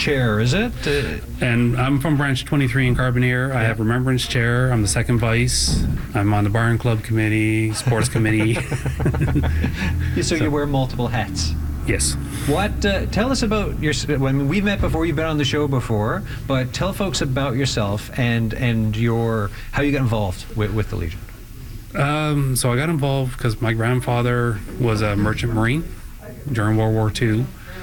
chair, is it? And I'm from Branch 23 in Carbonear. I have Remembrance Chair. I'm the second vice. I'm on the Barn Club Committee, Sports Committee. So you wear multiple hats. Yes. What? Tell us about your. I mean, we've met before. You've been on the show before, but tell folks about yourself and your how you got involved with the Legion. So I got involved because my grandfather was a merchant marine during World War II,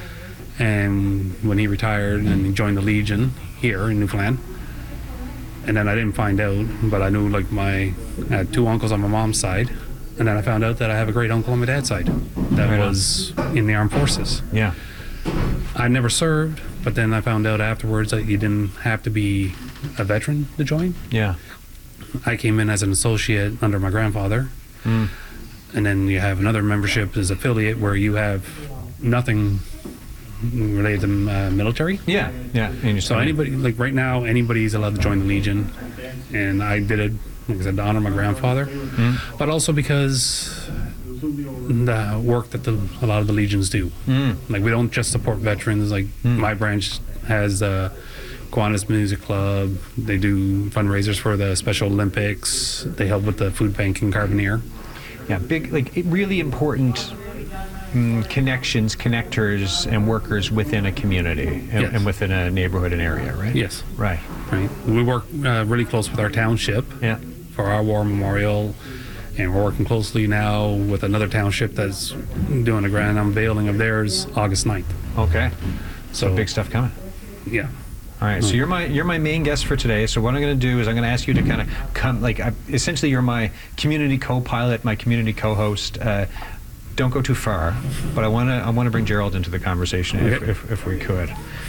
and when he retired and he joined the Legion here in Newfoundland, and then I didn't find out, but I knew I had two uncles on my mom's side. And then I found out that I have a great uncle on my dad's side that was in the armed forces. Yeah. I never served, but then I found out afterwards that you didn't have to be a veteran to join. Yeah. I came in as an associate under my grandfather. And then you have another membership as affiliate where you have nothing related to military. Yeah. Yeah. And so anybody, right now, anybody's allowed to join the Legion. And I did it, like I said, to honor my grandfather, but also because the work that a lot of the Legions do. Like, we don't just support veterans. Like, my branch has the Kiwanis Music Club. They do fundraisers for the Special Olympics. They help with the food bank in Carbonear. Yeah, big, really important connections, connectors, and workers within a community and within a neighborhood and area, right? Yes. Right. We work really close with our township for our war memorial, and we're working closely now with another township that's doing a grand unveiling of theirs August 9th. Okay. So big stuff coming. Yeah. All right, so you're my main guest for today. So what I'm going to do is I'm going to ask you to kind of come, essentially you're my community co-pilot, my community co-host. Don't go too far, but I want to bring Gerald into the conversation if we could,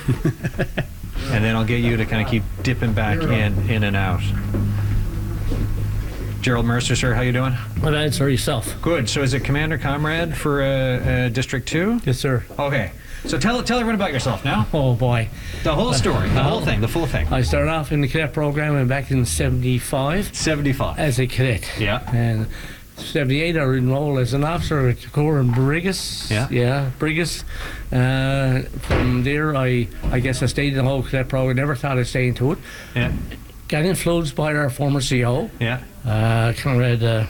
and then I'll get you to kind of keep dipping back in and out. Gerald Mercer, sir, how you doing? Well, sir, yourself. Good. So is it Commander Comrade for District 2? Yes, sir. Okay. So tell everyone about yourself now. Oh boy, the whole story, the whole thing, the full thing. I started off in the cadet program and back in '75. '75 as a cadet. Yeah. And '78 I enrolled as an officer at the Corps in Brigus. Yeah, Brigus. From there, I guess I stayed in the whole cadet program. Never thought I'd stay into it. Yeah. Got influenced by our former CO. Yeah. Comrade.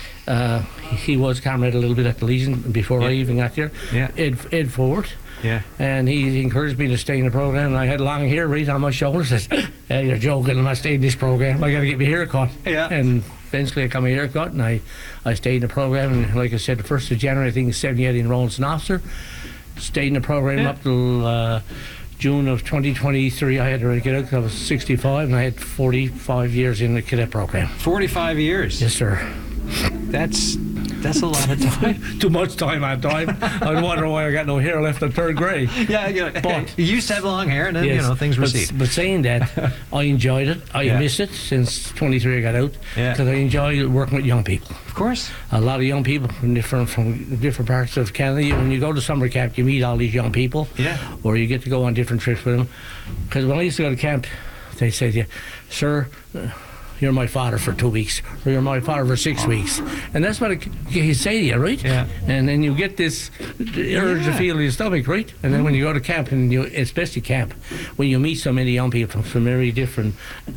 He was comrade a little bit at the Legion before I even got there. Yeah. Ed Ford. Yeah. And he encouraged me to stay in the program, and I had long hair right on my shoulders. Says, hey, you're joking, I'm not staying in this program. I got to get my hair cut. Yeah. And eventually I got my hair cut, and I stayed in the program. And like I said, the 1st of January, I think, '78, enrolled as an officer. Stayed in the program up till June of 2023. I had to get out because I was 65, and I had 45 years in the cadet program. 45 years? Yes, sir. That's a lot of time. Too much time on time. I wonder why I got no hair left in 3rd grade. Yeah, but you used to have long hair, and then things recede. But saying that, I enjoyed it. I miss it since 23 I got out because I enjoy working with young people. Of course. A lot of young people from different parts of Canada. When you go to summer camp, you meet all these young people. Yeah. Or you get to go on different trips with them. Because when I used to go to camp, they say to you, sir, you're my father for 2 weeks, or you're my father for 6 weeks. And that's what he say to you, right? Yeah. And then you get this urge to feel in your stomach, right? And then when you go to camp, and especially camp, when you meet so many young people from very different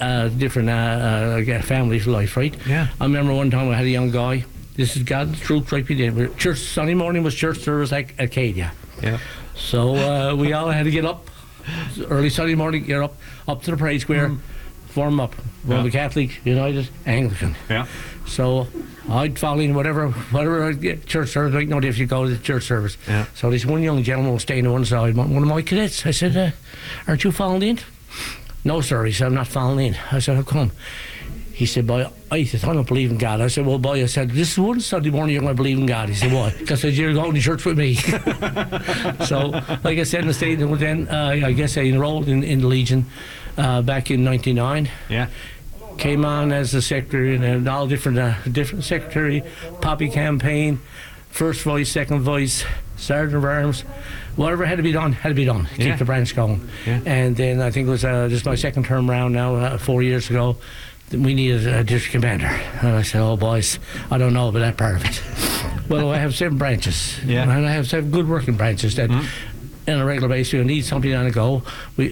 families' life, right? Yeah. I remember one time I had a young guy. This is God's truth, right? We did. Church Sunday morning was church service at Acadia. Yeah. So we all had to get up early Sunday morning, get up to the parade square. Form up, Roman Catholic, United, Anglican. Yeah. So I'd follow in whatever church service, like no difference, you go to the church service. Yeah. So this one young gentleman was staying on one side, one of my cadets. I said, aren't you following in? No, sir. He said, I'm not following in. I said, how come? He said, boy, I don't believe in God. I said, well, boy, I said, this is one Sunday morning you're going to believe in God. He said, why? Because you're going to church with me. So, like I said in the statement, then I guess I enrolled in the Legion back in '99. Yeah. Came on as the secretary and all different secretary, poppy campaign, first voice, second voice, sergeant of arms, whatever had to be done, keep the branch going. Yeah. And then I think it was just my second term round now, 4 years ago, we needed a district commander. And I said, oh boys, I don't know about that part of it. Well, I have 7 branches, and I have 7 good working branches that on a regular basis, we need somebody on the go.